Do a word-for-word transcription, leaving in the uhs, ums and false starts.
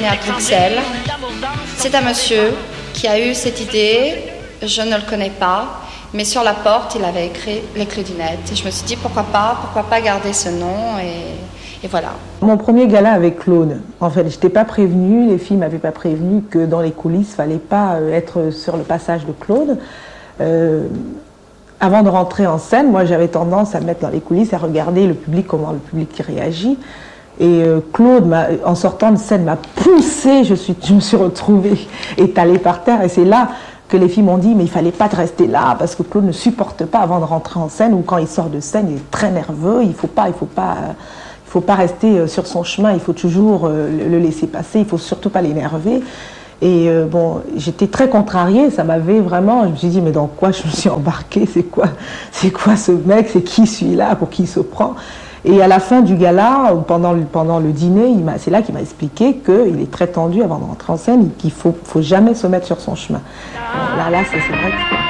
né à Bruxelles. C'est un monsieur qui a eu cette idée, je ne le connais pas, mais sur la porte, il avait écrit Les Claudinettes. Et je me suis dit, pourquoi pas, pourquoi pas garder ce nom, et, et voilà. Mon premier gala avec Claude, en fait, je n'étais pas prévenue, les filles ne m'avaient pas prévenue que dans les coulisses, il ne fallait pas être sur le passage de Claude. Euh, avant de rentrer en scène, moi j'avais tendance à me mettre dans les coulisses, à regarder le public, comment le public réagit. Et euh, Claude, en sortant de scène, m'a poussée, je, suis, je me suis retrouvée étalée par terre, et c'est là que les filles m'ont dit, mais il ne fallait pas te rester là, parce que Claude ne supporte pas avant de rentrer en scène, ou quand il sort de scène, il est très nerveux, il ne faut pas, il faut pas, il faut pas rester sur son chemin, il faut toujours le laisser passer, il ne faut surtout pas l'énerver. Et euh, bon, j'étais très contrariée, ça m'avait vraiment, je me suis dit, mais dans quoi je me suis embarquée, c'est quoi, c'est quoi ce mec, c'est qui celui-là, pour qui il se prend? Et à la fin du gala, pendant le, pendant le dîner, c'est là qu'il m'a expliqué qu'il est très tendu avant de rentrer en scène, qu'il ne faut, faut jamais se mettre sur son chemin. Bon, là, là, c'est vrai que...